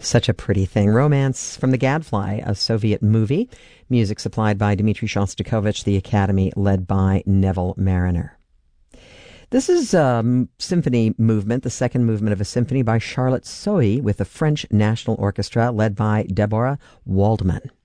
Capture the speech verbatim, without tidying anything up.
Such a pretty thing. Romance from the Gadfly, a Soviet movie. Music supplied by Dmitri Shostakovich, the Academy led by Neville Mariner. This is a symphony movement, the second movement of a symphony by Charlotte Sohi with the French National Orchestra led by Deborah Waldman.